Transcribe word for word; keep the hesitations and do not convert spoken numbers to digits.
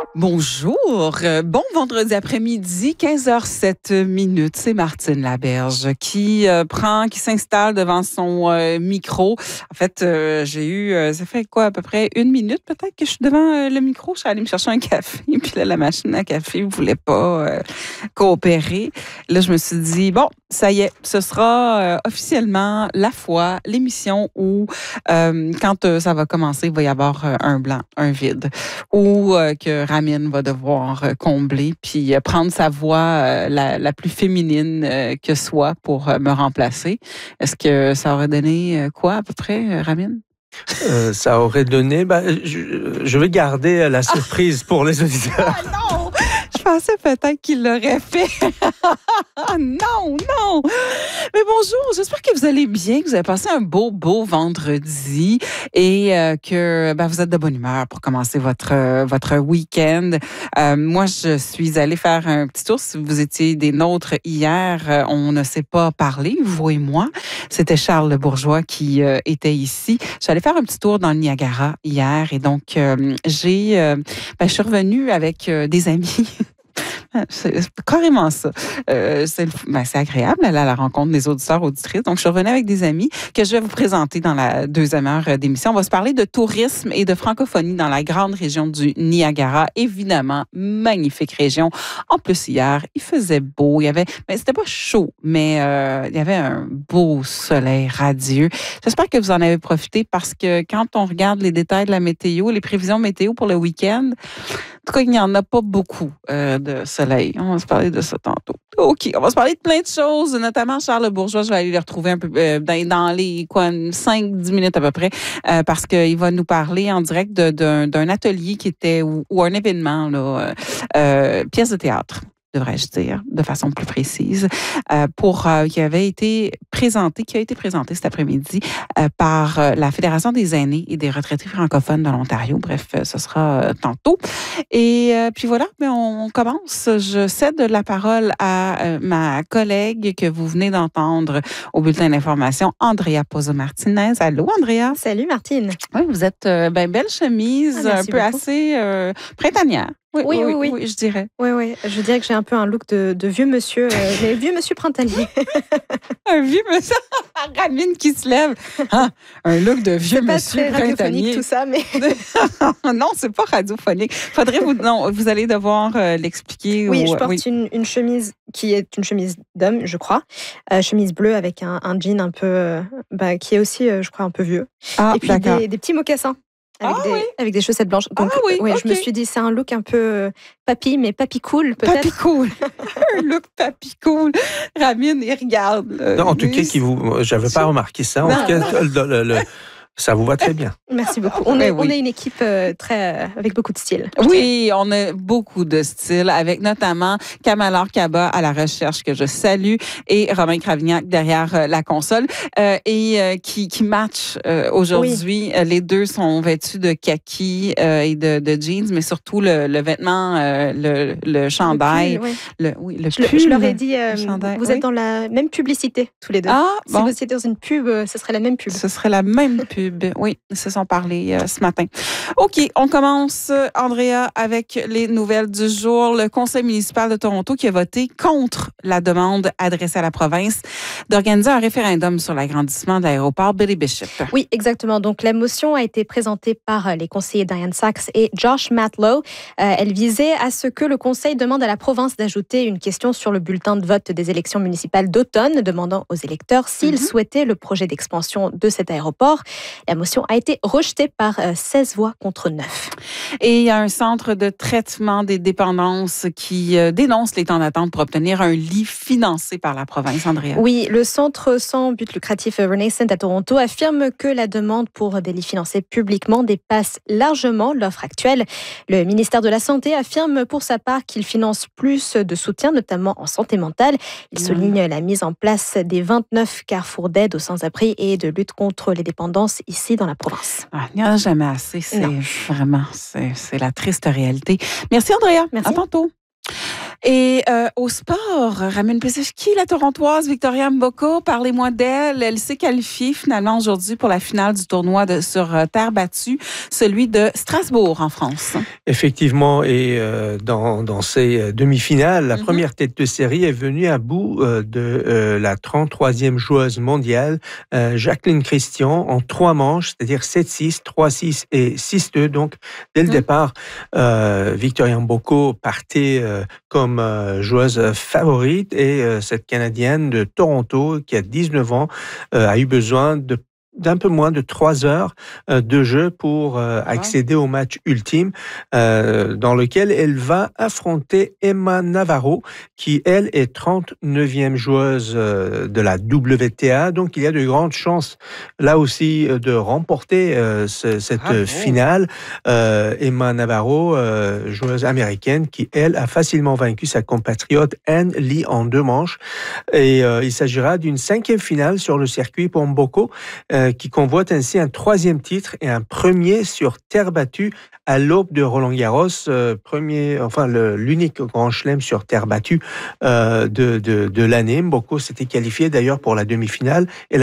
Bonjour, euh, bon vendredi après-midi, quinze heures sept minutes. C'est Martine Laberge qui euh, prend, qui s'installe devant son euh, micro. En fait, euh, j'ai eu, euh, ça fait quoi, à peu près une minute peut-être que je suis devant euh, le micro. Je suis allée me chercher un café, puis là, la machine à café ne voulait pas euh, coopérer. Là, je me suis dit, bon, ça y est, ce sera euh, officiellement la fois, l'émission où, euh, quand euh, ça va commencer, il va y avoir euh, un blanc, un vide, ou euh, que Ramin va devoir euh, combler, puis euh, prendre sa voix euh, la, la plus féminine euh, que soit pour euh, me remplacer. Est-ce que ça aurait donné euh, quoi à peu près, euh, Ramin? Euh, ça aurait donné... Ben, je, je vais garder la surprise ah! pour les auditeurs. Ah non! Je pensais peut-être qu'il l'aurait fait. non, non! Mais bonjour, j'espère que vous allez bien, que vous avez passé un beau, beau vendredi et euh, que ben, vous êtes de bonne humeur pour commencer votre, euh, votre week-end. Euh, moi, je suis allée faire un petit tour. Si vous étiez des nôtres hier, euh, on ne s'est pas parlé, vous et moi. C'était Charles Bourgeois qui euh, était ici. Je suis allée faire un petit tour dans le Niagara hier et donc euh, j'ai, euh, ben, je suis revenue avec euh, des amis. C'est carrément ça. Euh, c'est, ben, c'est agréable d'aller à la rencontre des auditeurs, auditrices. Donc, je suis revenue avec des amis que je vais vous présenter dans la deuxième heure d'émission. On va se parler de tourisme et de francophonie dans la grande région du Niagara. Évidemment, magnifique région. En plus, hier, il faisait beau. Il y avait, ben, c'était pas chaud, mais euh, il y avait un beau soleil radieux. J'espère que vous en avez profité parce que quand on regarde les détails de la météo, les prévisions météo pour le week-end, en tout cas, il n'y en a pas beaucoup euh, de soleil. On va se parler de ça tantôt. OK, on va se parler de plein de choses, notamment Charles Bourgeois. Je vais aller le retrouver un peu euh, dans, dans les quoi, cinq dix minutes à peu près, euh, parce qu'il va nous parler en direct de, d'un, d'un atelier qui était, ou, ou un événement, là, euh, pièce de théâtre, devrais-je dire, de façon plus précise, euh, pour euh, qui avait été présenté, qui a été présenté cet après-midi euh, par euh, la Fédération des aînés et des retraités francophones de l'Ontario. Bref, euh, ce sera euh, tantôt. Et euh, puis voilà, mais on commence. Je cède la parole à euh, ma collègue que vous venez d'entendre au bulletin d'information, Andrea Pozzo-Martinez. Allô, Andrea. Salut, Martine. Oui, vous êtes euh, ben, belle chemise, ah, un peu beaucoup. assez euh, printanière. Oui oui, oui, oui, oui, oui, je dirais. Oui, oui, je dirais que j'ai un peu un look de, de vieux monsieur, euh, mais vieux monsieur printanier. Un vieux monsieur, Ramin qui se lève. Ah, un look de vieux c'est pas monsieur très printanier. Tout ça, mais non, c'est pas radiophonique. Faudrait vous, non, vous allez devoir euh, l'expliquer. Oui, ou, je porte oui. Une, une chemise qui est une chemise d'homme, je crois, euh, chemise bleue avec un, un jean un peu, euh, bah, qui est aussi, euh, je crois, un peu vieux. Ah, et puis des, des petits mocassins. Avec, ah, des, oui. avec des chaussettes blanches. Donc, ah oui, ouais, okay. je me suis dit, c'est un look un peu euh, papy, mais papy cool, peut-être. Papy cool. Un look papy cool. Ramin, il regarde. Là. Non, en tout cas, qui vous, j'avais pas remarqué ça. En non, tout cas, le, le, le, ça vous va très bien. Merci beaucoup. On est, oui. on est une équipe euh, très, euh, avec beaucoup de style. Oui, on a beaucoup de style, avec notamment Kamalor Kaba à la recherche, que je salue, et Romain Cravignac derrière euh, la console, euh, et euh, qui, qui match euh, aujourd'hui. Oui. Les deux sont vêtus de kaki euh, et de, de jeans, mais surtout le, le vêtement, euh, le, le chandail. Le pull, oui. Le, oui, le je, pull, je leur ai dit, euh, vous oui. êtes dans la même publicité, tous les deux. Ah, si bon. vous étiez dans une pub, ce serait la même pub. Ce serait la même pub. Oui, ils se sont parlé euh, ce matin. OK, on commence, Andrea, avec les nouvelles du jour. Le Conseil municipal de Toronto qui a voté contre la demande adressée à la province d'organiser un référendum sur l'agrandissement de l'aéroport Billy Bishop. Oui, exactement. Donc, la motion a été présentée par les conseillers Diane Sachs et Josh Matlow. Euh, elle visait à ce que le Conseil demande à la province d'ajouter une question sur le bulletin de vote des élections municipales d'automne, demandant aux électeurs s'ils mm-hmm. souhaitaient le projet d'expansion de cet aéroport. La motion a été rejetée par euh, seize voix contre neuf. Et il y a un centre de traitement des dépendances qui euh, dénonce les temps d'attente pour obtenir un lit financé par la province, Andrea. Oui, le centre sans but lucratif Renaissance à Toronto affirme que la demande pour des lits financés publiquement dépasse largement l'offre actuelle. Le ministère de la Santé affirme pour sa part qu'il finance plus de soutien, notamment en santé mentale. Il mmh. souligne la mise en place des vingt-neuf carrefours d'aide aux sans-abri et de lutte contre les dépendances ici dans la province. Ah, il n'y en a jamais assez, c'est non. vraiment, c'est, c'est la triste réalité. Merci Andrea, Merci. À tantôt. Et euh, au sport, Ramène Pesevski, la Torontoise Victoria Mboko, parlez-moi d'elle. Elle s'est qualifiée finalement aujourd'hui pour la finale du tournoi de, sur euh, terre battue, celui de Strasbourg en France. Effectivement, et euh, dans, dans ces demi-finales, la mm-hmm. première tête de série est venue à bout euh, de euh, la trente-troisième joueuse mondiale, euh, Jacqueline Christian, en trois manches, c'est-à-dire sept six, trois six et six deux. Donc, dès le mm-hmm. départ, euh, Victoria Mboko partait euh, comme euh, joueuse favorite et euh, cette Canadienne de Toronto, qui a dix-neuf ans, euh, a eu besoin de d'un peu moins de trois heures euh, de jeu pour euh, accéder au match ultime euh, dans lequel elle va affronter Emma Navarro, qui, elle, est trente-neuvième joueuse euh, de la W T A. Donc, il y a de grandes chances, là aussi, de remporter euh, ce, cette Bravo. finale. Euh, Emma Navarro, euh, joueuse américaine, qui, elle, a facilement vaincu sa compatriote Anne Lee en deux manches. Et euh, il s'agira d'une cinquième finale sur le circuit pour Mboko, euh, qui convoite ainsi un troisième titre et un premier sur terre battue à l'aube de Roland-Garros, euh, premier, enfin le, l'unique grand chelem sur terre battue euh, de, de, de l'année. Mboko s'était qualifié d'ailleurs pour la demi-finale. Et